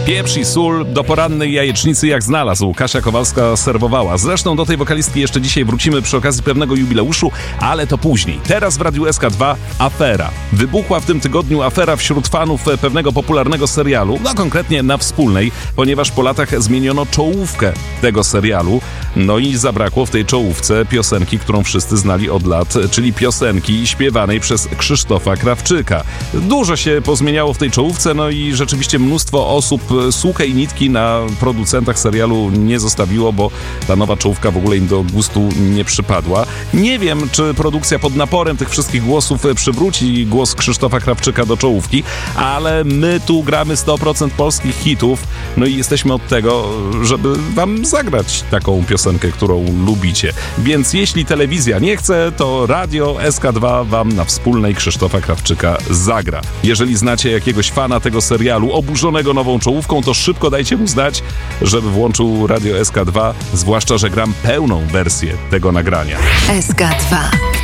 Pieprz i sól do porannej jajecznicy jak znalazł. Kasia Kowalska serwowała. Zresztą do tej wokalistki jeszcze dzisiaj wrócimy przy okazji pewnego jubileuszu, ale to później. Teraz w Radiu SK2 afera. Wybuchła w tym tygodniu afera wśród fanów pewnego popularnego serialu, no konkretnie na Wspólnej, ponieważ po latach zmieniono czołówkę tego serialu, no i zabrakło w tej czołówce piosenki, którą wszyscy znali od lat, czyli piosenki śpiewanej przez Krzysztofa Krawczyka. Dużo się pozmieniało w tej czołówce, no i rzeczywiście mnóstwo osób suchej nitki na producentach serialu nie zostawiło, bo ta nowa czołówka w ogóle im do gustu nie przypadła. Nie wiem, czy produkcja pod naporem tych wszystkich głosów przywróci głos Krzysztofa Krawczyka do czołówki, ale my tu gramy 100% polskich hitów, no i jesteśmy od tego, żeby wam zagrać taką piosenkę, którą lubicie. Więc jeśli telewizja nie chce, to Radio SK2 wam na Wspólnej Krzysztofa Krawczyka zagra. Jeżeli znacie jakiegoś fana tego serialu oburzonego nową czołówką, to szybko dajcie mu znać, żeby włączył Radio SK2, zwłaszcza, że gram pełną wersję tego nagrania. SK2